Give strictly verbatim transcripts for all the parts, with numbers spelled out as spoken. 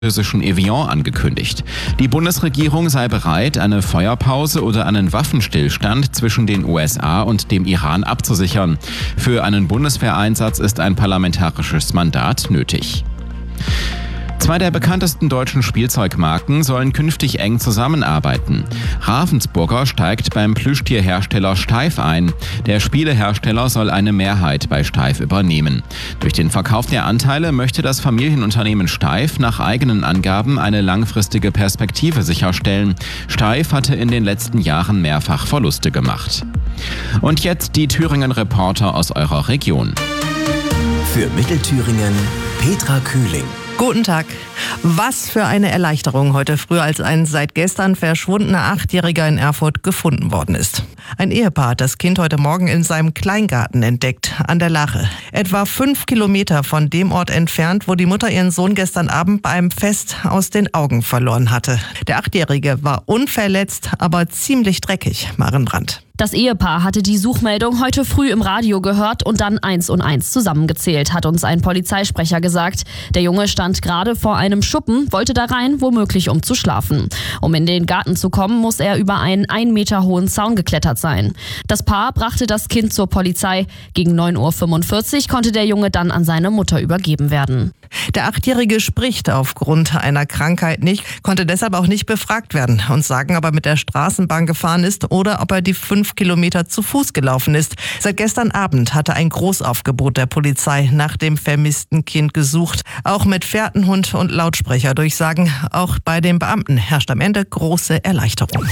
französischen Evian angekündigt. Die Bundesregierung sei bereit, eine Feuerpause oder einen Waffenstillstand zwischen den U S A und dem Iran abzusichern. Für einen Bundeswehreinsatz ist ein parlamentarisches Mandat nötig. Zwei der bekanntesten deutschen Spielzeugmarken sollen künftig eng zusammenarbeiten. Ravensburger steigt beim Plüschtierhersteller Steiff ein. Der Spielehersteller soll eine Mehrheit bei Steiff übernehmen. Durch den Verkauf der Anteile möchte das Familienunternehmen Steiff nach eigenen Angaben eine langfristige Perspektive sicherstellen. Steiff hatte in den letzten Jahren mehrfach Verluste gemacht. Und jetzt die Thüringen-Reporter aus eurer Region. Für Mittelthüringen Petra Kühling. Guten Tag. Was für eine Erleichterung heute früh, als ein seit gestern verschwundener Achtjähriger in Erfurt gefunden worden ist. Ein Ehepaar hat das Kind heute Morgen in seinem Kleingarten entdeckt, an der Lache. Etwa fünf Kilometer von dem Ort entfernt, wo die Mutter ihren Sohn gestern Abend bei einem Fest aus den Augen verloren hatte. Der Achtjährige war unverletzt, aber ziemlich dreckig. Maren Brandt. Das Ehepaar hatte die Suchmeldung heute früh im Radio gehört und dann eins und eins zusammengezählt, hat uns ein Polizeisprecher gesagt. Der Junge stand gerade vor einem Schuppen, wollte da rein, womöglich um zu schlafen. Um in den Garten zu kommen, muss er über einen ein Meter hohen Zaun geklettert sein. Das Paar brachte das Kind zur Polizei. Gegen neun Uhr fünfundvierzig konnte der Junge dann an seine Mutter übergeben werden. Der Achtjährige spricht aufgrund einer Krankheit nicht, konnte deshalb auch nicht befragt werden und sagen, ob er mit der Straßenbahn gefahren ist oder ob er die fünf Kilometer zu Fuß gelaufen ist. Seit gestern Abend hatte ein Großaufgebot der Polizei nach dem vermissten Kind gesucht. Auch mit Fährtenhund und Lautsprecherdurchsagen. Auch bei den Beamten herrscht am Ende große Erleichterung.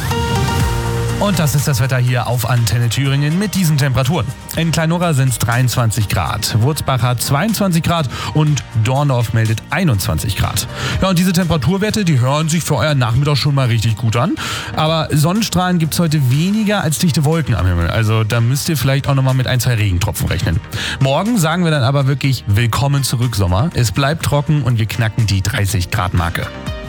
Und das ist das Wetter hier auf Antenne Thüringen mit diesen Temperaturen. In Kleinurra sind es dreiundzwanzig Grad, Wurzbach hat zweiundzwanzig Grad und Dorndorf meldet einundzwanzig Grad. Ja, und diese Temperaturwerte, die hören sich für euren Nachmittag schon mal richtig gut an. Aber Sonnenstrahlen gibt es heute weniger als dichte Wolken am Himmel. Also da müsst ihr vielleicht auch nochmal mit ein, zwei Regentropfen rechnen. Morgen sagen wir dann aber wirklich willkommen zurück Sommer. Es bleibt trocken und wir knacken die dreißig Grad Marke.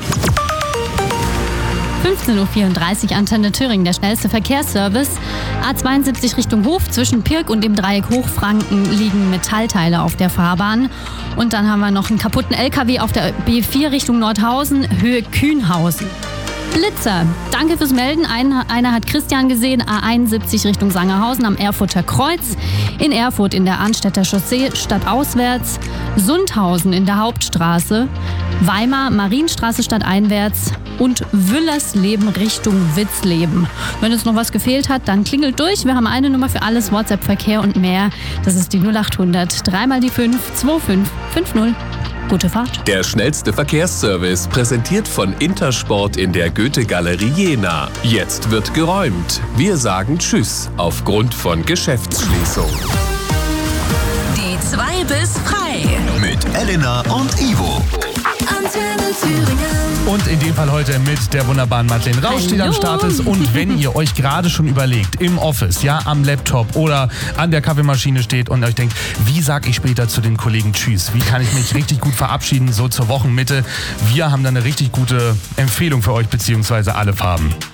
fünfzehn Uhr vierunddreißig Antenne Thüringen, der schnellste Verkehrsservice. A zweiundsiebzig Richtung Hof, zwischen Pirk und dem Dreieck Hochfranken liegen Metallteile auf der Fahrbahn. Und dann haben wir noch einen kaputten L K W auf der B vier Richtung Nordhausen, Höhe Kühnhausen. Blitzer. Danke fürs Melden. Einer, einer hat Christian gesehen, A einundsiebzig Richtung Sangerhausen am Erfurter Kreuz. In Erfurt in der Arnstädter Chaussee stadtauswärts. Sundhausen in der Hauptstraße. Weimar Marienstraße stadteinwärts. Und Wüllersleben Richtung Witzleben. Wenn es noch was gefehlt hat, dann klingelt durch. Wir haben eine Nummer für alles, WhatsApp-Verkehr und mehr. Das ist die null achthundert, dreimal die fünf, zwei fünf fünf null. Gute Fahrt. Der schnellste Verkehrsservice, präsentiert von Intersport in der Goethe-Galerie Jena. Jetzt wird geräumt. Wir sagen Tschüss aufgrund von Geschäftsschließung. Die zwei bis frei. Mit Elena und Ivo. Antenne Thüringen. Und in dem Fall heute mit der wunderbaren Madeleine Rausch, die am Start ist. Und wenn ihr euch gerade schon überlegt, im Office, ja, am Laptop oder an der Kaffeemaschine steht und euch denkt, wie sag ich später zu den Kollegen Tschüss? Wie kann ich mich richtig gut verabschieden, so zur Wochenmitte? Wir haben da eine richtig gute Empfehlung für euch, beziehungsweise alle Farben.